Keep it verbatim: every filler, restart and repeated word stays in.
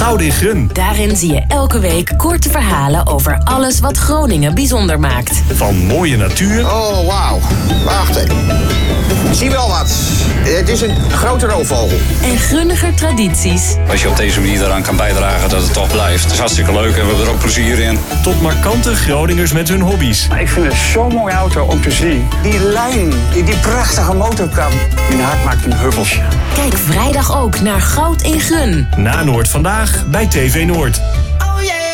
Goud in Grun. Daarin zie je elke week korte verhalen over alles wat Groningen bijzonder maakt. Van mooie natuur. Oh, wauw. Wacht even. Ik zie wel wat. Het is een grote roofvogel. En Grunniger tradities. Als je op deze manier eraan kan bijdragen dat het toch blijft. Het is hartstikke leuk en we hebben er ook plezier in. Tot markante Groningers met hun hobby's. Ik vind het zo'n mooie auto om te zien. Die lijn, die, die prachtige motorkap. Mijn hart maakt een huppelsje. Kijk vrijdag ook naar Goud in Grun. Na Noord vandaag bij T V Noord.